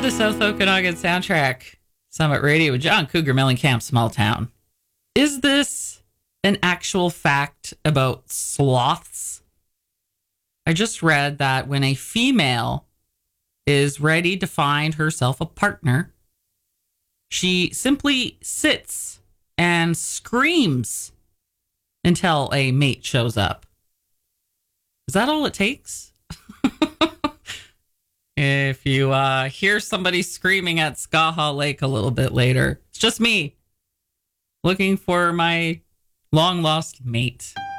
the South Okanagan Soundtrack Summit Radio with John Cougar Mellencamp, Small Town. Is this an actual fact about sloths? I just read that when a female is ready to find herself a partner, she simply sits and screams until a mate shows up. Is that all it takes? If you hear somebody screaming at Skaha Lake a little bit later, it's just me looking for my long-lost mate.